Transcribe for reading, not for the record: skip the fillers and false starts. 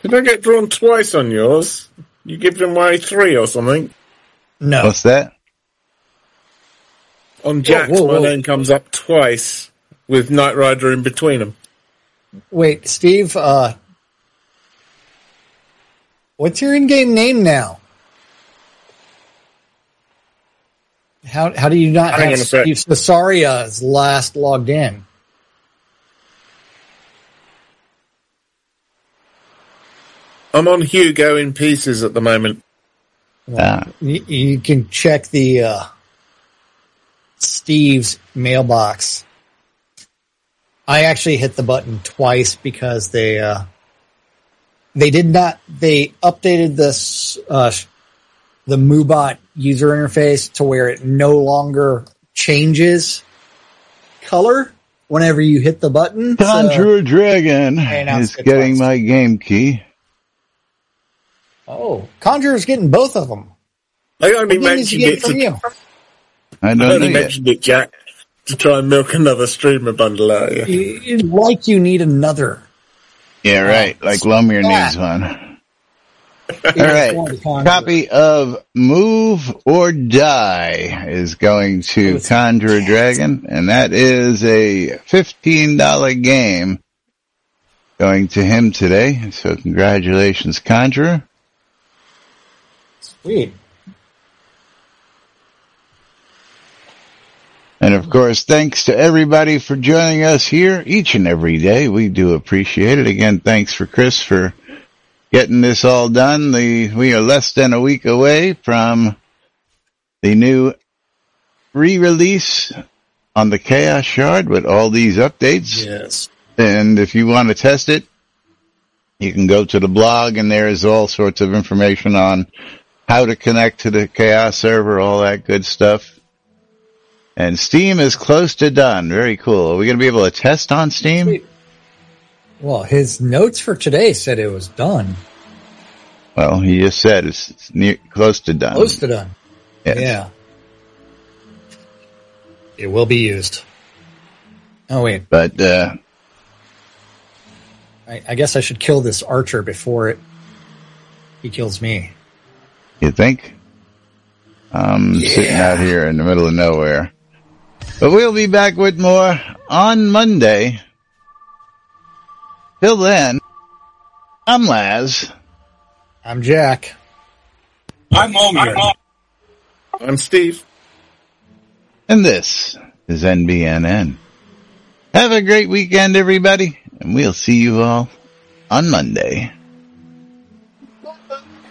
Did I get drawn twice on yours? You give them away 3 or something? No. What's that? On Jack's, my name comes up twice with Knight Rider in between them. Wait, Steve, what's your in-game name now? How do you not have Steve Cesaria as last logged in? I'm on Hugo in Pieces at the moment. Well, you can check the Steve's mailbox. I actually hit the button twice because they updated this the MooBot user interface to where it no longer changes color whenever you hit the button. Conjure Dragon is getting my game key. Oh, Conjurer's getting both of them. I only mentioned it from you. I only mentioned it, Jack, to try and milk another streamer bundle out of you. Like you need another. Yeah, right. Like Lumir needs one. All right. Copy of Move or Die is going to Conjure Dragon, and that is a $15 game going to him today. So congratulations, Conjurer. Sweet. And of course, thanks to everybody for joining us here each and every day. We do appreciate it. Again, thanks for Chris for getting this all done. We are less than a week away from the new re-release on the Chaos Shard with all these updates. Yes. And if you want to test it, you can go to the blog, and there is all sorts of information on how to connect to the Chaos server, all that good stuff. And Steam is close to done. Very cool. Are we going to be able to test on Steam? Sweet. Well, his notes for today said it was done. Well, he just said it's close to done. Close to done. Yes. Yeah. It will be used. Oh, wait. But, I guess I should kill this archer before he kills me. You think? I'm sitting out here in the middle of nowhere. But we'll be back with more on Monday. Till then, I'm Laz. I'm Jack. I'm Omir. I'm Steve. And this is NBNN. Have a great weekend, everybody, and we'll see you all on Monday.